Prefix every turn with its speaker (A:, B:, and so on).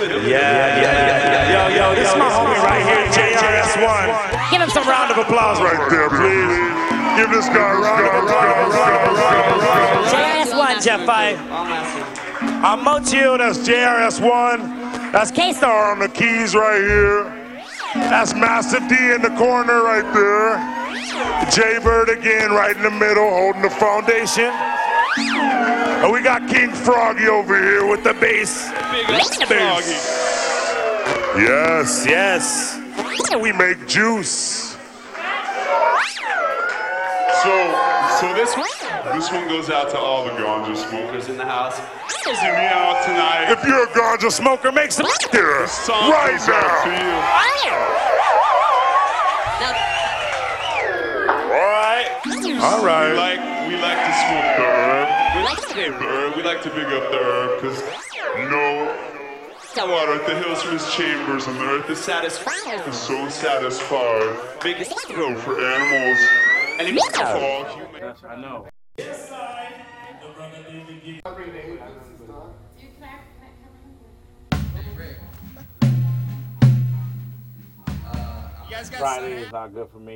A: Yeah. Yo, this is my homie right here, JRS1. Give him some round of applause right there, please. Give this guy a round of applause. JRS1, Jeff 5. I'm Mochio, that's JRS1. That's K-Star on the keys right here. That's Master D in the corner right there. J-Bird again right in the middle, holding the foundation. And we got King Froggy over here with the bass. Froggy. Yes. We make juice.
B: So this one goes out to all the ganja smokers in the house. Hear me out tonight.
A: If you're a ganja smoker, make some here right now. All right.
B: We like to smoke the herb. We like to big up the herb because water at the hills from his chambers and the earth is satisfied. Is so satisfied. Make it go for animals. And it makes all human.
C: I know. Friday is not good for me.